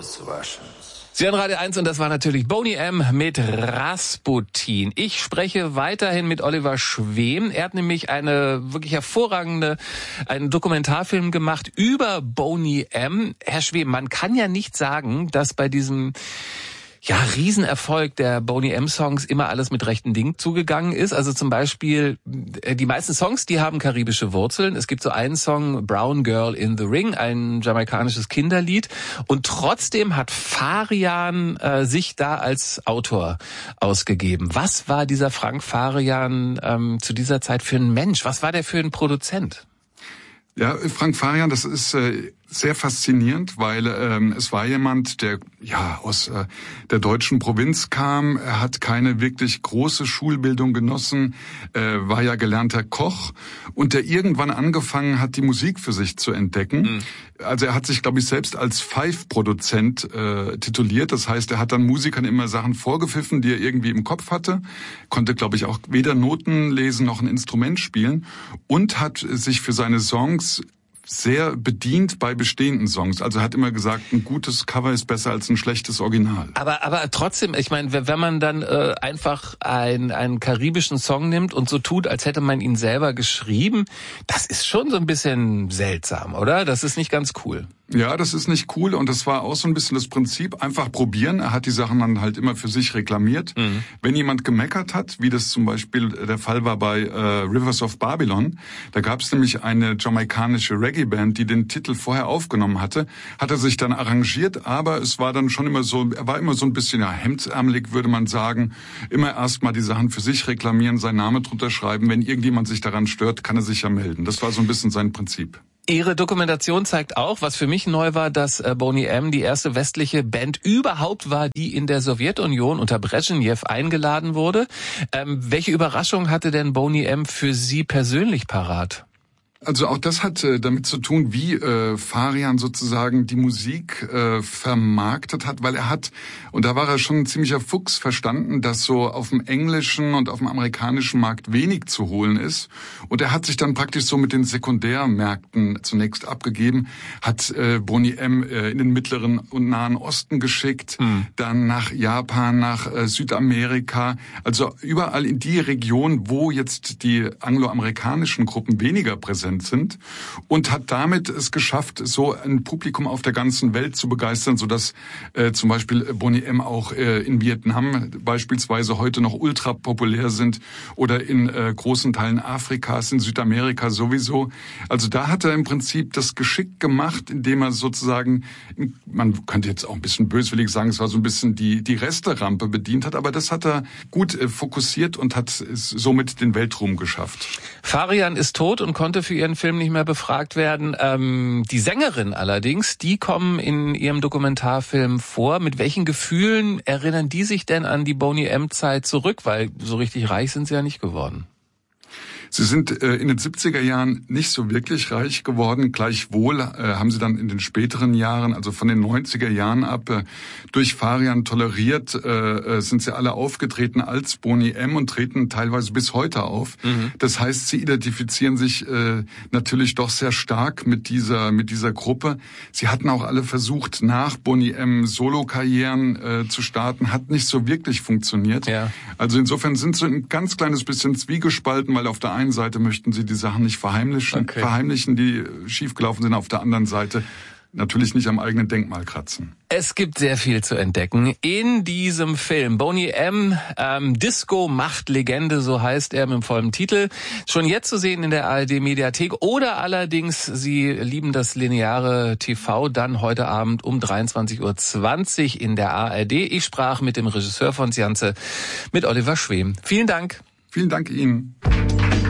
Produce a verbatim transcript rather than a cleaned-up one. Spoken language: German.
Sie hören Radio eins und das war natürlich Boney M. mit Rasputin. Ich spreche weiterhin mit Oliver Schwem. Er hat nämlich eine wirklich hervorragende, einen Dokumentarfilm gemacht über Boney M. Herr Schwem, man kann ja nicht sagen, dass bei diesem ja, Riesenerfolg der Boney M-Songs immer alles mit rechten Dingen zugegangen ist. Also zum Beispiel, die meisten Songs, die haben karibische Wurzeln. Es gibt so einen Song, Brown Girl in the Ring, ein jamaikanisches Kinderlied. Und trotzdem hat Farian äh, sich da als Autor ausgegeben. Was war dieser Frank Farian ähm, zu dieser Zeit für ein Mensch? Was war der für ein Produzent? Ja, Frank Farian, das ist äh, sehr faszinierend, weil ähm, es war jemand, der ja aus äh, der deutschen Provinz kam. Er hat keine wirklich große Schulbildung genossen, äh, war ja gelernter Koch und der irgendwann angefangen hat, die Musik für sich zu entdecken. Mhm. Also er hat sich, glaube ich, selbst als Pfeifproduzent äh, tituliert. Das heißt, er hat dann Musikern immer Sachen vorgepfiffen, die er irgendwie im Kopf hatte. Konnte, glaube ich, auch weder Noten lesen noch ein Instrument spielen und hat sich für seine Songs sehr bedient bei bestehenden Songs. Also er hat immer gesagt, ein gutes Cover ist besser als ein schlechtes Original. Aber aber trotzdem, ich meine, wenn man dann äh, einfach ein, einen karibischen Song nimmt und so tut, als hätte man ihn selber geschrieben, das ist schon so ein bisschen seltsam, oder? Das ist nicht ganz cool. Ja, das ist nicht cool und das war auch so ein bisschen das Prinzip, einfach probieren. Er hat die Sachen dann halt immer für sich reklamiert. Mhm. Wenn jemand gemeckert hat, wie das zum Beispiel der Fall war bei äh, Rivers of Babylon, da gab es nämlich eine jamaikanische Reggae-Band, die den Titel vorher aufgenommen hatte, hat er sich dann arrangiert, aber es war dann schon immer so, er war immer so ein bisschen ja, hemdsärmelig, würde man sagen, immer erstmal die Sachen für sich reklamieren, seinen Namen drunter schreiben. Wenn irgendjemand sich daran stört, kann er sich ja melden. Das war so ein bisschen sein Prinzip. Ihre Dokumentation zeigt auch, was für mich neu war, dass Boney M. die erste westliche Band überhaupt war, die in der Sowjetunion unter Brezhnev eingeladen wurde. Ähm, welche Überraschung hatte denn Boney M. für Sie persönlich parat? Also auch das hat äh, damit zu tun, wie äh, Farian sozusagen die Musik äh, vermarktet hat, weil er hat, und da war er schon ein ziemlicher Fuchs, verstanden, dass so auf dem englischen und auf dem amerikanischen Markt wenig zu holen ist. Und er hat sich dann praktisch so mit den Sekundärmärkten zunächst abgegeben, hat äh, Boney M. Äh, in den Mittleren und Nahen Osten geschickt, hm. dann nach Japan, nach äh, Südamerika, also überall in die Region, wo jetzt die angloamerikanischen Gruppen weniger präsent sind und hat damit es geschafft, so ein Publikum auf der ganzen Welt zu begeistern, sodass äh, zum Beispiel Boney M. auch äh, in Vietnam beispielsweise heute noch ultra populär sind oder in äh, großen Teilen Afrikas, in Südamerika sowieso. Also da hat er im Prinzip das geschickt gemacht, indem er sozusagen, man könnte jetzt auch ein bisschen böswillig sagen, es war so ein bisschen die die Resterampe bedient hat, aber das hat er gut äh, fokussiert und hat somit den Weltruhm geschafft. Farian ist tot und konnte für ihren Film nicht mehr befragt werden. Ähm, die Sängerin allerdings, die kommen in ihrem Dokumentarfilm vor. Mit welchen Gefühlen erinnern die sich denn an die Boney M-Zeit zurück? Weil so richtig reich sind sie ja nicht geworden. Sie sind äh, in den siebziger Jahren nicht so wirklich reich geworden. Gleichwohl äh, haben sie dann in den späteren Jahren, also von den neunziger Jahren ab, äh, durch Farian toleriert, äh, sind sie alle aufgetreten als Boney M. und treten teilweise bis heute auf. Mhm. Das heißt, sie identifizieren sich äh, natürlich doch sehr stark mit dieser mit dieser Gruppe. Sie hatten auch alle versucht, nach Boney M. Solo-Karrieren äh, zu starten, hat nicht so wirklich funktioniert. Ja. Also insofern sind sie ein ganz kleines bisschen zwiegespalten, weil auf der einen Seite möchten sie die Sachen nicht verheimlichen, okay. verheimlichen, die schiefgelaufen sind. Auf der anderen Seite natürlich nicht am eigenen Denkmal kratzen. Es gibt sehr viel zu entdecken in diesem Film. Boney M. Ähm, Disco macht Legende, so heißt er mit dem vollen Titel. Schon jetzt zu sehen in der A R D-Mediathek oder allerdings, Sie lieben das lineare T V, dann heute Abend um dreiundzwanzig Uhr zwanzig in der A R D. Ich sprach mit dem Regisseur von Sjanze, mit Oliver Schwem. Vielen Dank. Vielen Dank Ihnen.